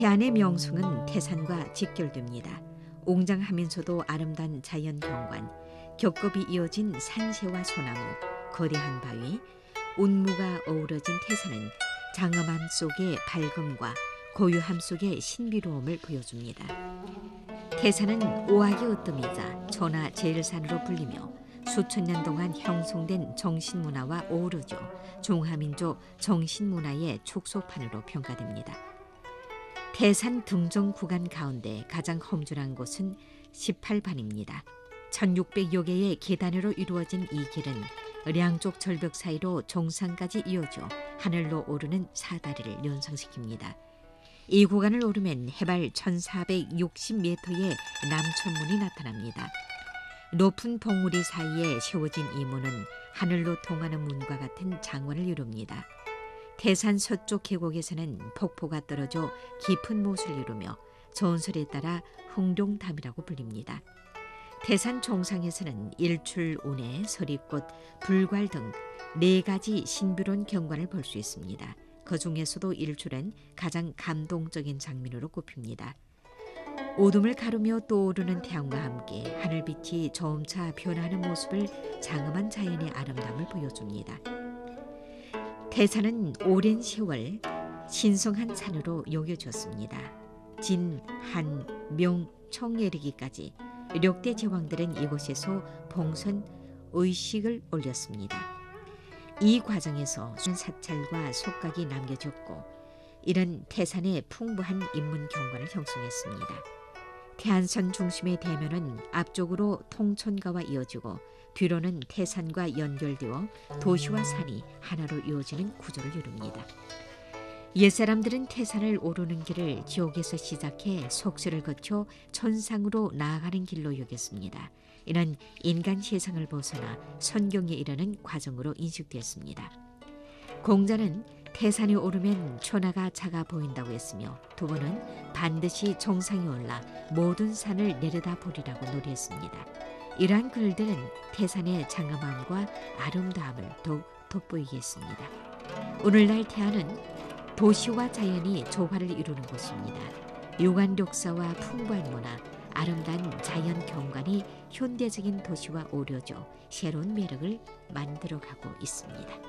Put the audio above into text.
태안의 명성은 태산과 직결됩니다. 웅장하면서도 아름다운 자연 경관, 겹겹이 이어진 산새와 소나무, 거대한 바위, 운무가 어우러진 태산은 장엄함 속의 밝음과 고요함 속의 신비로움을 보여줍니다. 태산은 오악의 으뜸이자 천하 제일산으로 불리며 수천 년 동안 형성된 정신문화와 어우러져 중화민족 정신문화의 축소판으로 평가됩니다. 태산 등정 구간 가운데 가장 험준한 곳은 18반입니다. 1600여 개의 계단으로 이루어진 이 길은 양쪽 절벽 사이로 정상까지 이어져 하늘로 오르는 사다리를 연상시킵니다. 이 구간을 오르면 해발 1460m의 남천문이 나타납니다. 높은 봉우리 사이에 세워진 이 문은 하늘로 통하는 문과 같은 장관을 이룹니다. 태산 서쪽 계곡에서는 폭포가 떨어져 깊은 못을 이루며 전설에 따라 흥룡담이라고 불립니다. 태산 정상에서는 일출, 운해, 서리꽃, 불괄 등 4가지 신비로운 경관을 볼 수 있습니다. 그 중에서도 일출은 가장 감동적인 장면으로 꼽힙니다. 어둠을 가르며 떠오르는 태양과 함께 하늘빛이 점차 변하는 모습을 장엄한 자연의 아름다움을 보여줍니다. 태산은 오랜 세월 신성한 산으로 여겨졌습니다. 진, 한, 명, 청에 이르기까지 역대 제왕들은 이곳에서 봉선, 의식을 올렸습니다. 이 과정에서 사찰과 속각이 남겨졌고 이런 태산의 풍부한 인문 경관을 형성했습니다. 태안선 중심의 대면은 앞쪽으로 통천가와 이어지고 뒤로는 태산과 연결되어 도시와 산이 하나로 이어지는 구조를 이룹니다. 옛사람들은 태산을 오르는 길을 지옥에서 시작해 속세를 거쳐 천상으로 나아가는 길로 여겼습니다. 이는 인간 세상을 벗어나 선경에 이르는 과정으로 인식되었습니다. 공자는 태산이 오르면 천하가 작아 보인다고 했으며 두부는 반드시 정상에 올라 모든 산을 내려다보리라고 노래했습니다. 이러한 글들은 태산의 장엄함과 아름다움을 더욱 돋보이게 했습니다. 오늘날 태안은 도시와 자연이 조화를 이루는 곳입니다. 요관 역사와 풍부한 문화, 아름다운 자연 경관이 현대적인 도시와 어우러져 새로운 매력을 만들어가고 있습니다.